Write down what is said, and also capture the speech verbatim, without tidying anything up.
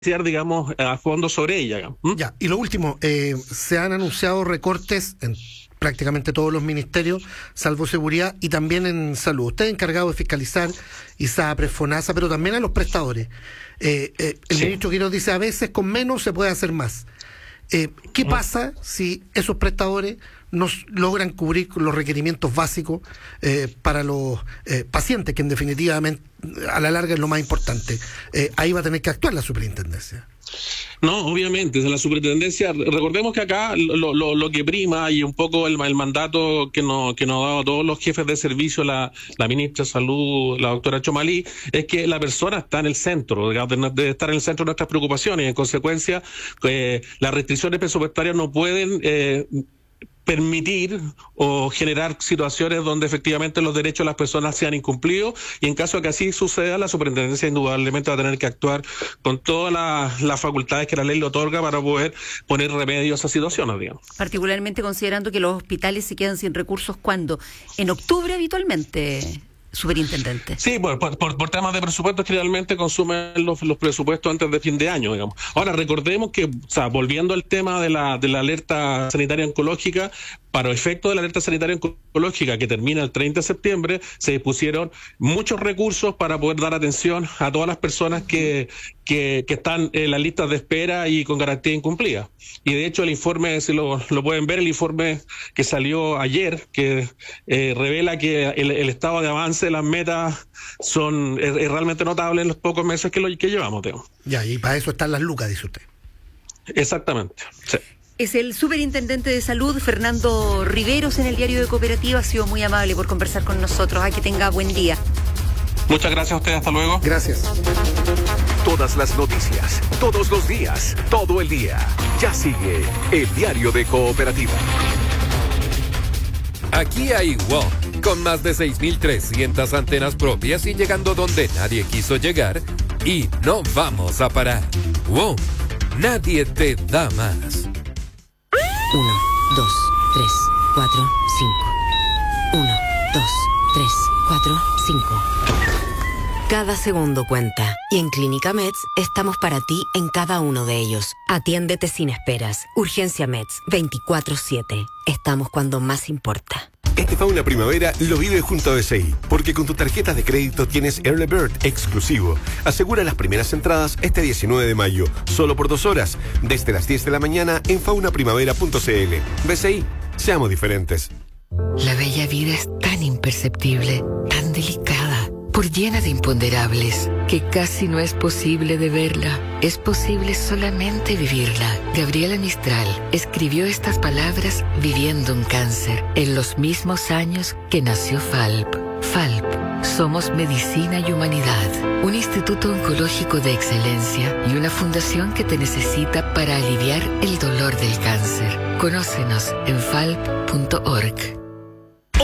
digamos, a fondo sobre ella. ¿Mm? Ya, y lo último, eh, se han anunciado recortes en prácticamente todos los ministerios, salvo seguridad, y también en salud. Usted es encargado de fiscalizar ISAPRE, FONASA, pero también a los prestadores. Eh, eh, el Sí. ministro Quiroz dice, a veces con menos se puede hacer más. Eh, ¿Qué pasa si esos prestadores no logran cubrir los requerimientos básicos eh, para los eh, pacientes, que en definitiva a la larga es lo más importante? Eh, ahí va a tener que actuar la superintendencia. No, obviamente, la superintendencia, recordemos que acá lo, lo, lo que prima y un poco el, el mandato que nos, que nos ha dado todos los jefes de servicio, la, la ministra de Salud, la doctora Chomalí, es que la persona está en el centro, digamos, debe estar en el centro de nuestras preocupaciones, y en consecuencia eh, las restricciones presupuestarias no pueden eh, permitir o generar situaciones donde efectivamente los derechos de las personas sean incumplidos, y en caso de que así suceda, la superintendencia indudablemente va a tener que actuar con todas las, las facultades que la ley le otorga para poder poner remedio a esas situaciones, digamos. Particularmente considerando que los hospitales se quedan sin recursos, ¿cuándo? En octubre habitualmente, superintendente. Sí, por, por, por temas de presupuestos generalmente consumen los, los presupuestos antes de fin de año, digamos. Ahora, recordemos que, o sea, volviendo al tema de la, de la alerta sanitaria oncológica, para efecto de la alerta sanitaria oncológica que termina el treinta de septiembre, se dispusieron muchos recursos para poder dar atención a todas las personas que, que, que están en las listas de espera y con garantía incumplida. Y de hecho el informe, si lo, lo pueden ver, el informe que salió ayer, que eh, revela que el, el estado de avance de las metas son es, es realmente notable en los pocos meses que, lo, que llevamos, Teo. Ya, y para eso están las lucas, dice usted. Exactamente, sí. Es el superintendente de salud, Fernando Riveros, en el Diario de Cooperativa. Ha sido muy amable por conversar con nosotros. A que tenga buen día. Muchas gracias a ustedes, hasta luego. Gracias. Todas las noticias, todos los días, todo el día. Ya sigue el Diario de Cooperativa. Aquí hay WOM, con más de seis mil trescientas antenas propias y llegando donde nadie quiso llegar, y no vamos a parar. WOM, nadie te da más. Uno, dos, tres, cuatro, cinco. Uno, dos, tres, cuatro, cinco. Cada segundo cuenta. Y en Clínica Meds estamos para ti en cada uno de ellos. Atiéndete sin esperas. Urgencia Meds, veinticuatro siete. Estamos cuando más importa. Este Fauna Primavera lo vive junto a B C I, porque con tu tarjeta de crédito tienes Early Bird exclusivo. Asegura las primeras entradas este diecinueve de mayo, solo por dos horas, desde las diez de la mañana en fauna primavera punto c l. B C I, seamos diferentes. La bella vida es tan imperceptible, tan delicada, por llena de imponderables, que casi no es posible de verla. Es posible solamente vivirla. Gabriela Mistral escribió estas palabras viviendo un cáncer, en los mismos años que nació FALP. FALP, somos medicina y humanidad, un instituto oncológico de excelencia y una fundación que te necesita para aliviar el dolor del cáncer. Conócenos en falp punto org.